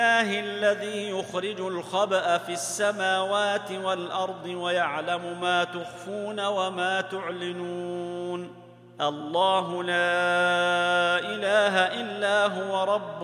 الله الذي يخرج الخبأ في السماوات والأرض ويعلم ما تخفون وما تعلنون الله لا إله إلا هو رب